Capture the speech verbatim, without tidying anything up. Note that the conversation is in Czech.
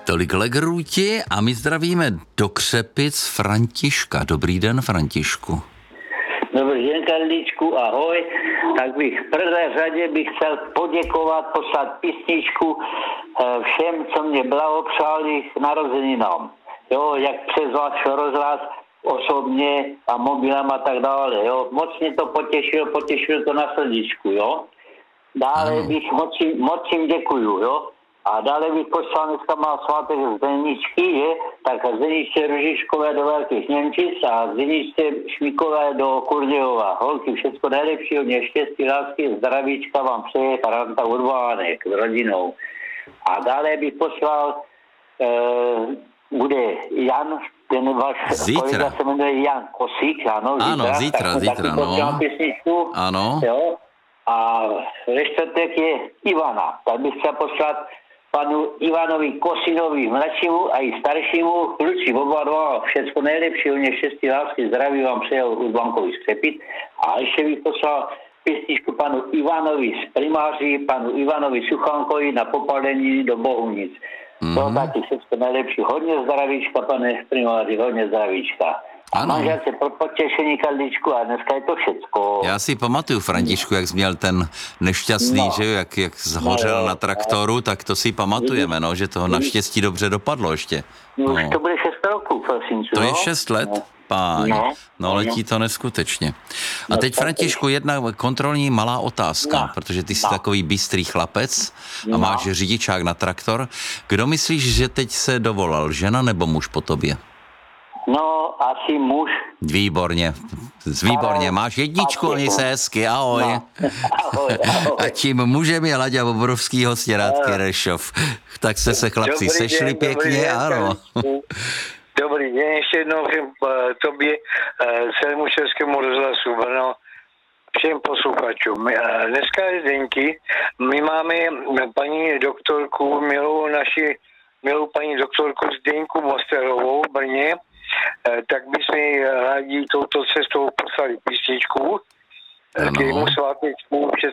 Tolik legrůti a my zdravíme do Křepic Františka. Dobrý den, Františku. Dobrý den, Karlíčku, ahoj. Tak bych v prvé řadě bych chtěl poděkovat, poslat písničku všem, co mě blahopřáli k narozeninám. Jo, jak přes váš rozhlas osobně a mobilem a tak dále, jo. Moc mě to potěšilo, potěšilo to na srdíčku, jo. Dále ano. bych moc, moc jim děkuju, jo. A dále bych poslal, dneska má svátek z Zeničky, je, tak Zeničce Ružiškové do Velkých Němčic a Zeničce Šmíkové do Kurdějova. Holky, všecko nejlepší, hodně štěstí, lásky, zdravíčka vám přeje Karanta Urvánek s rodinou. A dále bych poslal, e, bude Jan, ten váš zítra. kolega se jmenuje Jan Kosík, ano, zítra. Ano, zítra, tak, zítra, no. Písničku, ano. Jo. A ve čtvrtek je Ivana, tak bych chtěl poslat panu Ivanovi Kosinovi mladšímu a i staršímu, kluci oba dva, všecko nejlepší, hodně štěstí, lásky, zdraví vám přejel Urbankovi z Křepic. A ještě bych poslal písničku panu Ivanovi z Primáři, panu Ivanovi Suchankovi na popalení do Bohunic. Mm-hmm. To taky všecko nejlepší, hodně zdravíčka, pane Primáři, hodně zdravíčka. A manželce pro potěšení, Karlíčku, a dneska je to všecko. Já si pamatuju, Františku, jak jsi měl ten nešťastný, no. že jak, jak zhořel no, na traktoru, no. tak to si pamatujeme, no, že to naštěstí dobře dopadlo ještě. No. No. To bude šest roků, prosím. To no? je šest let? No. Páň, no, no letí to neskutečně. A teď, Františku, jedna kontrolní malá otázka, no. protože ty jsi no. takový bystrý chlapec a máš no. řidičák na traktor. Kdo myslíš, že teď se dovolal, žena nebo muž po tobě? No, asi muž. Výborně, výborně. Máš jedničku, oni se hezky, ahoj. No. ahoj, ahoj. A tím můžeme je Laďa Bobrovskýho z Těrátky Rešov. Tak jste se chlapci dobrý sešli den, pěkně, den, ano. Dobrý den, ještě jednou všem tobě, celému Českému rozhlasu Brno, všem posluchačům. Dneska je Zdenky, my máme paní doktorku, milou naši, milou paní doktorku Zdenku Mosterovou v Brně, tak bychom rádi touto cestou poslali písničku k jejímu svátečku